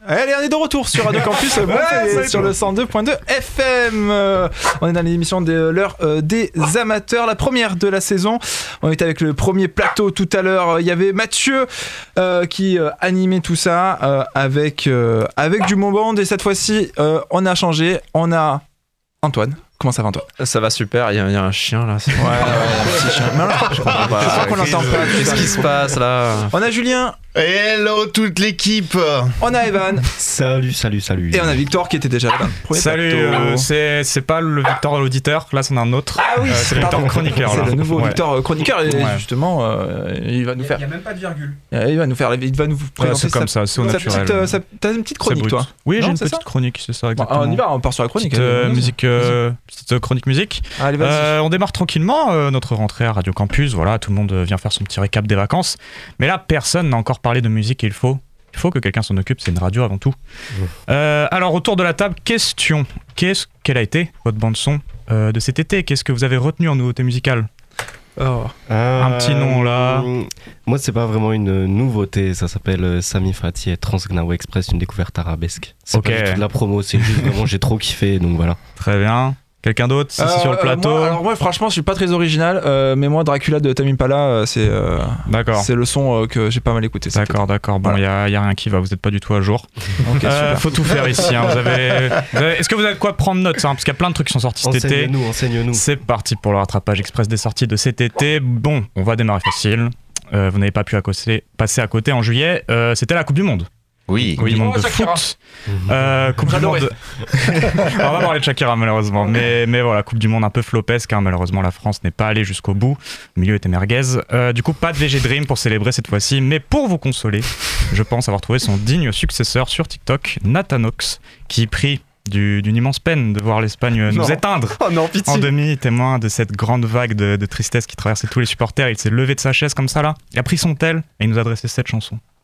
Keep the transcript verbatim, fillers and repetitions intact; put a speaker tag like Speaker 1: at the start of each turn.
Speaker 1: Allez, on est de retour sur Radio Campus ouais, sur le cent deux point deux F M. Euh, on est dans l'émission de l'heure euh, des amateurs, la première de la saison. On était avec le premier plateau tout à l'heure. Il y avait Mathieu euh, qui euh, animait tout ça euh, avec, euh, avec du bon band. Et cette fois-ci, euh, on a changé. On a Antoine. Comment ça va, Antoine ?
Speaker 2: Ça va super, il y, y a un chien là.
Speaker 1: Ouais, ouais, un petit chien. Mais alors, je comprends pas. Je crois qu'on l'entend pas.
Speaker 2: Qu'est-ce qui se passe là ?
Speaker 1: On a Julien.
Speaker 3: Hello toute l'équipe.
Speaker 1: On a Evan.
Speaker 4: Salut, salut, salut.
Speaker 1: Et on a Victor qui était déjà là.
Speaker 5: Salut, euh, c'est, c'est pas le Victor l'auditeur, là c'en a un autre.
Speaker 1: Ah oui,
Speaker 5: euh, c'est le Victor chroniqueur.
Speaker 1: C'est
Speaker 5: là.
Speaker 1: le nouveau
Speaker 5: ouais.
Speaker 1: Victor chroniqueur et
Speaker 5: ouais.
Speaker 1: justement euh, il va nous faire.
Speaker 6: Il n'y a même pas de virgule.
Speaker 1: Il va nous faire, il va nous présenter.
Speaker 5: Ouais, c'est comme
Speaker 1: sa,
Speaker 5: ça, c'est au
Speaker 1: sa
Speaker 5: naturel.
Speaker 1: Petite, euh, sa, t'as une petite chronique toi ?
Speaker 5: Oui,
Speaker 1: non,
Speaker 5: j'ai une
Speaker 1: c'est
Speaker 5: petite
Speaker 1: ça
Speaker 5: chronique, c'est ça exactement.
Speaker 1: Bon, on y va, on part sur la chronique.
Speaker 5: Petite, euh, musique, euh, petite chronique musique.
Speaker 1: Allez, vas-y.
Speaker 5: Euh, on démarre tranquillement euh, notre rentrée à Radio Campus. Voilà, tout le monde vient faire son petit récap des vacances. Mais là, personne n'a encore parlé de musique et il faut. Il faut que quelqu'un s'en occupe, c'est une radio avant tout. Mmh. Euh, alors, autour de la table, question. Qu'est-ce, quelle a été votre bande-son euh, de cet été ? Qu'est-ce que vous avez retenu en nouveauté musicale ?
Speaker 4: Oh. Euh,
Speaker 5: Un petit nom là.
Speaker 4: Moi, c'est pas vraiment une nouveauté. Ça s'appelle Sami Fati et Trans Gnawa Express, une découverte arabesque. C'est okay. Pas du tout de la promo, c'est juste vraiment j'ai trop kiffé, donc voilà.
Speaker 5: Très bien. Quelqu'un d'autre si euh, c'est sur le plateau
Speaker 1: moi, Alors moi franchement je suis pas très original euh, mais moi Dracula de Tame Impala euh, c'est, euh, c'est le son euh, que j'ai pas mal écouté.
Speaker 5: D'accord, d'accord. Bon il voilà. y, y a rien qui va, vous êtes pas du tout à jour. Okay, euh, faut tout faire ici. Hein. Vous avez... vous avez... Est-ce que vous avez de quoi prendre note hein, parce qu'il y a plein de trucs qui sont sortis cet été.
Speaker 4: Enseigne-nous, enseigne-nous.
Speaker 5: C'est parti pour le rattrapage express des sorties de cet été. Bon, on va démarrer facile. Euh, vous n'avez pas pu à côté, passer à côté en juillet. Euh, c'était la Coupe du Monde.
Speaker 2: Oui,
Speaker 5: Coupe du monde oh, de Shakira. Foot. Euh, coupe du monde. De... on va parler de Shakira malheureusement, mais mais voilà, Coupe du monde un peu flopesque. Hein. Malheureusement, la France n'est pas allée jusqu'au bout. Le milieu était merguez. Euh, du coup, pas de V G Dream pour célébrer cette fois-ci, mais pour vous consoler, je pense avoir trouvé son digne successeur sur TikTok, Nathanox, qui prit Du, d'une immense peine de voir l'Espagne non. nous éteindre
Speaker 2: oh non,
Speaker 5: en demi, témoin de cette grande vague de, de tristesse qui traversait tous les supporters. Il s'est levé de sa chaise comme ça là, il a pris son tel et il nous a adressé cette chanson.